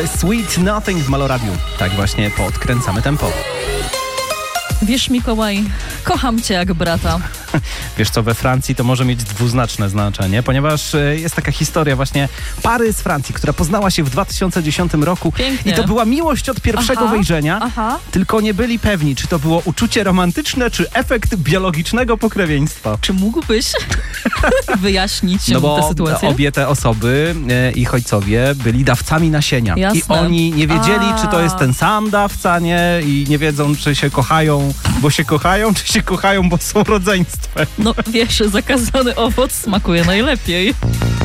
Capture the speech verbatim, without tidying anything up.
Sweet Nothing w Maloradiu. Tak właśnie podkręcamy tempo. Wiesz, Mikołaj, kocham cię jak brata. Wiesz co, we Francji to może mieć dwuznaczne znaczenie, ponieważ jest taka historia właśnie pary z Francji, która poznała się w dwa tysiące dziesiątym roku. Pięknie. I to była miłość od pierwszego Aha, wejrzenia, aha. tylko nie byli pewni, czy to było uczucie romantyczne, czy efekt biologicznego pokrewieństwa. Czy mógłbyś wyjaśnić No bo tę sytuację? obie te osoby, e, ich ojcowie, byli dawcami nasienia. Jasne. I oni nie wiedzieli, A. czy to jest ten sam dawca, nie? I nie wiedzą, czy się kochają, bo się kochają, czy się kochają, bo są rodzeństwem. No wiesz, zakazany owoc smakuje najlepiej.